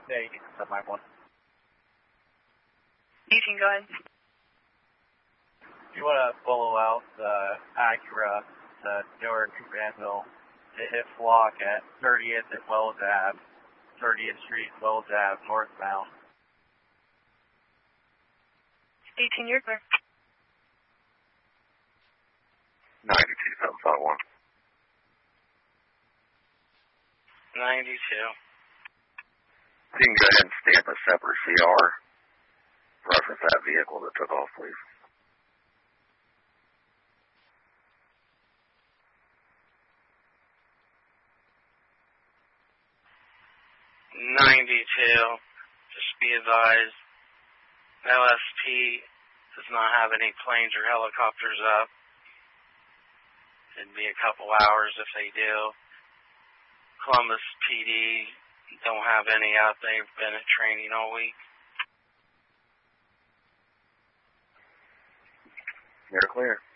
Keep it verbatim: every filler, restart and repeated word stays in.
Yeah, you can set my one. You can go ahead. You want to follow out the Acura, the Newark to Granville. It hits lock at thirtieth at Wells Ave, thirtieth Street, Wells Ave, northbound. eighteen, you're clear. ninety-two, seven five one. ninety-two. You can go ahead and stamp a separate C R. Reference that vehicle that took off, please. ninety-two. Just be advised, L S P does not have any planes or helicopters up. It'd be a couple hours if they do. Columbus P D don't have any out. They've been at training all week. You're clear.